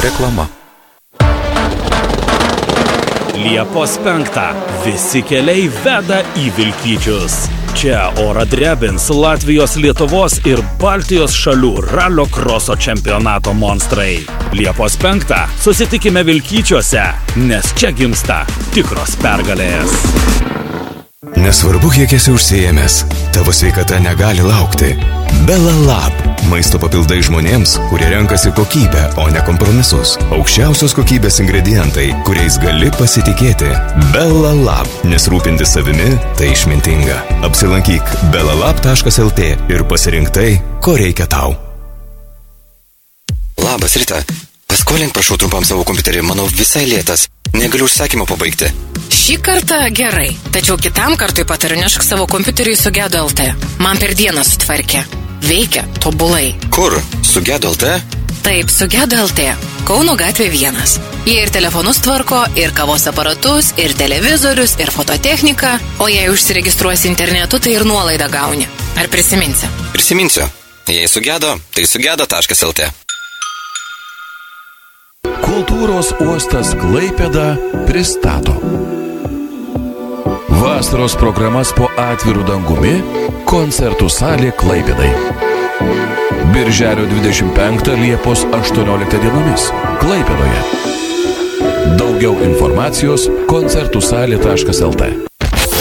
Reklama. Liepos 5. Visi keliai veda į Vilkyčius. Čia orą drebins Latvijos, Lietuvos ir Baltijos šalių ralio kroso čempionato monstrai. Liepos 5. Susitikime Vilkyčiuose, nes čia gimsta tikros pergalės. Nesvarbu, kiek esi užsiėmęs, tavo sveikata negali laukti. Bella Lab. Maisto papildai žmonėms, kurie renkasi kokybę, o ne kompromisus. Aukščiausios kokybės ingredientai, kuriais gali pasitikėti. Bella Lab. Nes rūpintis savimi tai išmintinga. Apsilankyk bellalab.lt ir pasirink tai, ko reikia tau. Labas, Rita. Paskolink, prašau, trumpam savo kompiuterį. Manau, visai lėtas. Negaliu užsakymą pabaigti. Šį kartą gerai, tačiau kitam kartui patariu nešk savo kompiuterį į Sugedo LT. Man per dieną sutvarkė. Veikia tobulai. Kur? Sugedo LT? Taip, Sugedo LT. Kauno gatvė 1. Jie ir telefonus tvarko, ir kavos aparatus, ir televizorius, ir fototechniką. O jei užsiregistruosi internetu, tai ir nuolaidą gauni. Ar prisiminsi? Prisiminsiu. Jei sugedo, tai sugedo.lt. Kultūros uostas Klaipėda pristato vasaros programas po atviru dangumi, koncertų salė Klaipėdai. Birželio 25 Liepos 18 dienomis Klaipėdoje. Daugiau informacijos koncertusalė.lt.